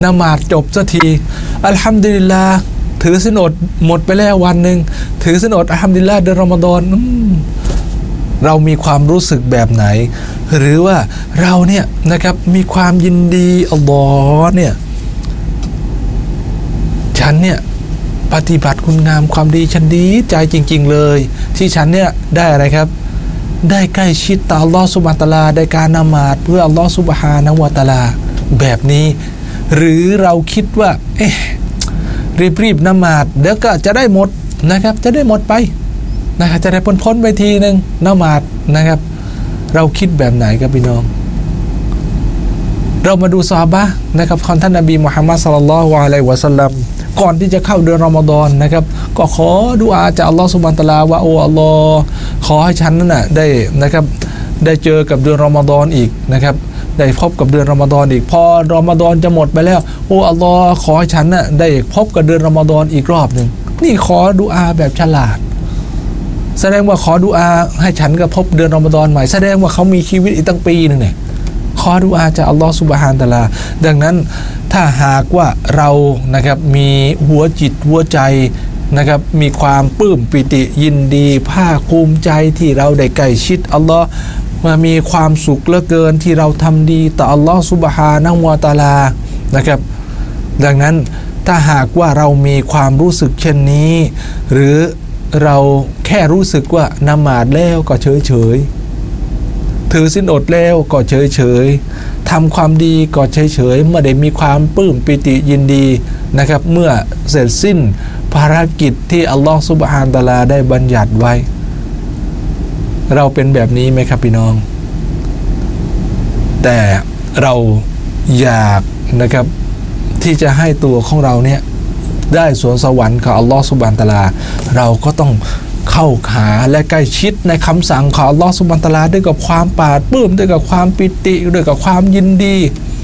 ละหมาดจบสักทีอัลฮัมดุลิลลาห์ถือศีลอดหมดไปแล้ววันหนึ่งถือศีลอดอัลฮัมดุลิลลาห์เดือนรอมฎอนเรามีความรู้สึกแบบไหนหรือว่าเราเนี่ยนะครับมีความยินดีอัลลอฮ์เนี่ยฉันเนี่ยปฏิบัติคุณงามความดีฉันดีใจจริงๆเลยที่ฉันเนี่ยได้อะไรครับได้ใกล้ชิดต่ออัลลอฮ์ซุบฮานะฮูวะตะอาลาได้การละหมาดเพื่ออัลลอฮ์ซุบฮานะฮูวะตะอาลาแบบนี้หรือเราคิดว่ารีบละหมาดเดี๋ยวก็จะได้หมดนะครับจะได้หมดไปนะครับจะได้พ้นไปทีนึงละหมาดนะครับเราคิดแบบไหนครับพี่น้องเรามาดูซอฮาบะห์นะครับของท่านนบีมุฮัมมัดศ็อลลัลลอฮุอะลัยฮิวะซัลลัมก่อนที่จะเข้าเดือนรอมฎอนนะครับก็ขอดุอาจากอัลลอฮ์ซุบฮานะฮูวะตะอาลาว่าโอ้อัลลอฮ์ขอให้ฉันนั่นน่ะได้นะครับได้เจอกับเดือนรอมฎอนอีกนะครับได้พบกับเดือนรอมฎอนอีกพอรอมฎอนจะหมดไปแล้วโอ้อัลลอฮ์ขอให้ฉันน่ะได้พบกับเดือนรอมฎอนอีกรอบนึงนี่ขอดุอาแบบฉลาดแสดงว่าขอดุอาให้ฉันกับพบเดือนรอมฎอนใหม่แสดงว่าเขามีชีวิตอีกตั้งปีนึงเนี่ยขอดุอาจากอัลลอฮ์ซุบฮานะฮูวะตะอาลาดังนั้นถ้าหากว่าเรานะครับมีหัวจิตหัวใจนะครับมีความปลื้มปิติยินดีภาคภูมิใจที่เราได้ใกล้ชิดอัลลอฮ์มามีความสุขเหลือเกินที่เราทำดีต่ออัลลอฮ์ซุบฮานะฮูวะตะอาลานะครับดังนั้นถ้าหากว่าเรามีความรู้สึกเช่นนี้หรือเราแค่รู้สึกว่าละหมาดแล้วก็เฉยถือศีลอดแล้วก็เฉยทำความดีก็เฉยไม่ได้มีความปลื้มปิติยินดีนะครับเมื่อเสร็จสิ้นภารกิจที่อัลลอฮฺซุบฮานะฮูวะตะอาลาได้บัญญัติไว้เราเป็นแบบนี้ไหมครับพี่น้องแต่เราอยากนะครับที่จะให้ตัวของเราเนี่ยได้สวนสวรรค์ของอัลลอฮฺซุบฮานะฮูวะตะอาลาเราก็ต้องเข้าหาและใกล้ชิดในคำสั่งของอัลลอฮฺซุบฮานะฮูวะตะอาลาด้วยกับความปราดปลื้มด้วยกับความปิติด้วยกับความยินดี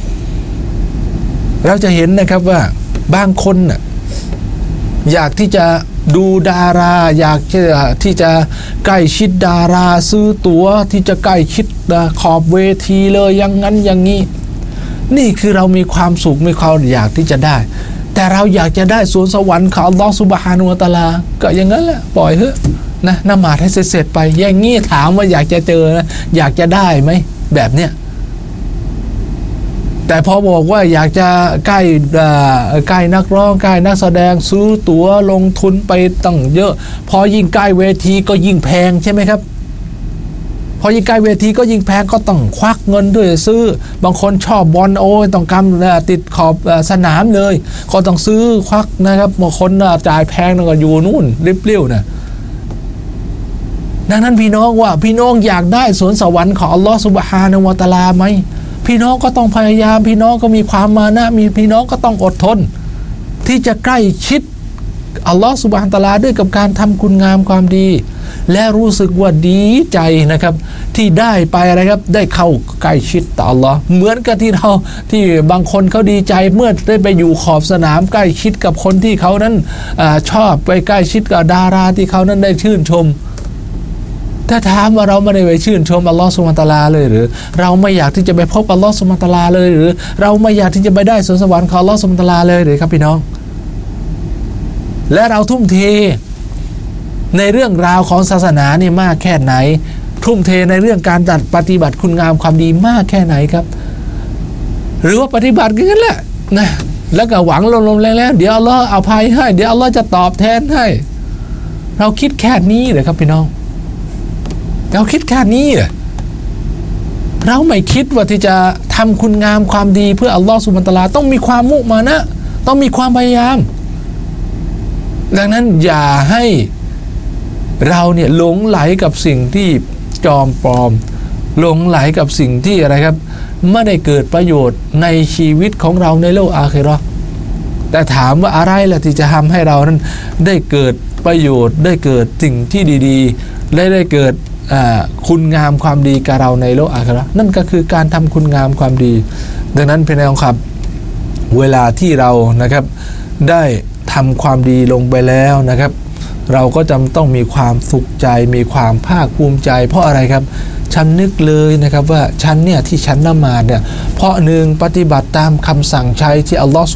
เราจะเห็นนะครับว่าบางคนน่ะอยากที่จะดูดาราอยากที่จะใกล้ชิดดาราซื้อตั๋วที่จะใกล้ชิดขอบเวทีเลยอย่างนั้นอย่างนี้นี่คือเรามีความสุขมีความอยากที่จะได้แต่เราอยากจะได้สวนสวรรค์ของอัลลอฮฺซุบฮานะฮูวะตะอาลาก็อย่างนั้นแหละปล่อยเถอะนะละหมาดให้เสร็จไปอย่างงี้ถามว่าอยากจะเจอนะอยากจะได้ไหมแบบเนี้ยแต่พอบอกว่าอยากจะใกล้นักร้องใกล้นักแสดงซื้อตั๋วลงทุนไปตั้งเยอะพอยิ่งใกล้เวทีก็ยิ่งแพงใช่ไหมครับพอยิ่งใกล้เวทีก็ยิ่งแพงก็ต้องควักเงินด้วยซื้อบางคนชอบบอลโอ้ยต้องกำติดขอบสนามเลยก็ต้องซื้อควักนะครับบางคนจ่ายแพงก็อยู่นู่นริบเรี่ยวนะดังนั้นพี่น้องว่าพี่น้องอยากได้สวนสวรรค์ของอัลลอฮฺซุบฮานะฮูวะตะอาลาไหมพี่น้องก็ต้องพยายามพี่น้องก็มีความมานะมีพี่น้องก็ต้องอดทนที่จะใกล้ชิดอัลลอฮฺซุบฮานะฮูวะตะอาลาด้วยกับการทำคุณงามความดีและรู้สึกว่าดีใจนะครับที่ได้ไปอะไรครับได้เข้าใกล้ชิดต่ออัลลอฮ์เหมือนกับที่บางคนเขาดีใจเมื่อได้ไปอยู่ขอบสนามใกล้ชิดกับคนที่เขานั้นชอบไปใกล้ชิดกับดาราที่เขานั้นได้ชื่นชมถ้าถามว่าเราไม่ได้ไปชื่นชมอัลลอฮ์ซุบฮานะฮูวะตะอาลาเลยหรือเราไม่อยากที่จะไปพบอัลลอฮ์ซุบฮานะฮูวะตะอาลาเลยหรือเราไม่อยากที่จะไปได้สวนสวรรค์ของอัลลอฮ์ซุบฮานะฮูวะตะอาลาเลยหรือครับพี่น้องและเราทุ่มเทในเรื่องราวของศาสนานี่มากแค่ไหนทุ่มเทในเรื่องการปฏิบัติคุณงามความดีมากแค่ไหนครับหรือว่าปฏิบัติกันแหละนะแล้วก็หวังลมๆแล้วเดี๋ยวอัลลอฮ์อภัยให้เดี๋ยวอัลลอฮ์จะตอบแทนให้เราคิดแค่นี้เหรอครับพี่น้องเราคิดแค่นี้เหรอเราไม่คิดว่าที่จะทำคุณงามความดีเพื่ออัลลอฮ์ซุบฮานะฮูวะตะอาลาต้องมีความมุมานะต้องมีความพยายามดังนั้นอย่าให้เราเนี่ยหลงไหลกับสิ่งที่จอมปลอมหลงไหลกับสิ่งที่อะไรครับไม่ได้เกิดประโยชน์ในชีวิตของเราในโลกอาคิเราะห์แต่ถามว่าอะไรล่ะที่จะทำให้เรานั้นได้เกิดประโยชน์ได้เกิดสิ่งที่ดีๆและได้เกิดคุณงามความดีกับเราในโลกอาคิเราะห์นั่นก็คือการทำคุณงามความดีดังนั้นพี่น้องครับเวลาที่เรานะครับได้ทำความดีลงไปแล้วนะครับเราก็จำต้องมีความสุขใจมีความภาคภูมิใจเพราะอะไรครับฉฉันนึกเลยนะครับว่าฉันเนี่ยที่ฉันละหมาดเนี่ยเพราะหนึ่งปฏิบัติตามคำสั่งใช้ที่อัลลอฮฺ